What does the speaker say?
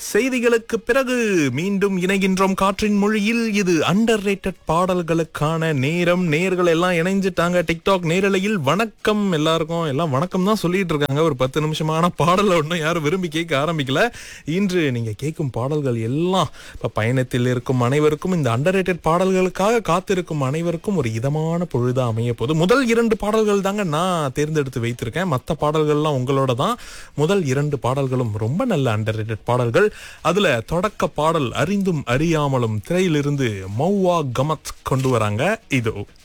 செய்திகளுக்கு பிறகு மீண்டும் இணைகின்றோம் காற்றின் மொழியில். இது அண்டர் ரேட்டட் பாடல்களுக்கான நேரம். நேர்கள் எல்லாம் இணைஞ்சிட்டாங்க டிக்டாக் நேரலையில். வணக்கம் எல்லாருக்கும். எல்லாம் வணக்கம் தான் சொல்லிட்டு இருக்காங்க. ஒரு 10 நிமிஷமான பாடலை ஒன்றும் யாரும் விரும்பி கேட்க ஆரம்பிக்கல. இன்று நீங்க கேட்கும் பாடல்கள் எல்லாம் இப்ப பயணத்தில் இருக்கும் அனைவருக்கும், இந்த அண்டர் ரேட்டட் பாடல்களுக்காக காத்திருக்கும் அனைவருக்கும் ஒரு இதமான பொழுதா அமைய போது. முதல் 2 பாடல்கள் தாங்க நான் தேர்ந்தெடுத்து வைத்திருக்கேன். மற்ற பாடல்கள்லாம் உங்களோட தான். முதல் 2 பாடல்களும் ரொம்ப நல்ல அண்டர் ரேட்டட் பாடல்கள். அதுல தொடக்க பாடல் அறிந்தும் அறியாமலும் திரையிலிருந்து மௌவா கமத் கொண்டு வராங்க. இதோ